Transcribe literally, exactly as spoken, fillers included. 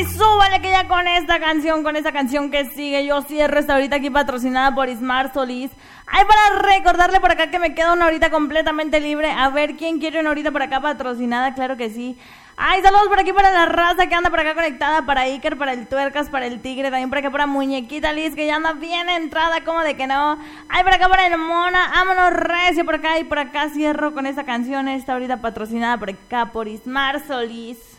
Súbale que ya con esta canción, con esta canción que sigue, yo cierro esta ahorita aquí patrocinada por Ismar Solís. Ay, para recordarle por acá que me queda una horita completamente libre. A ver, ¿quién quiere una horita por acá patrocinada? Claro que sí. Ay, saludos por aquí para la raza que anda por acá conectada, para Iker, para el Tuercas, para el Tigre, también por acá para Muñequita Liz, que ya anda bien entrada, como de que no. Ay, por acá para el Mona, vámonos recio por acá, y por acá cierro con esta canción, esta ahorita patrocinada por acá por Ismar Solís.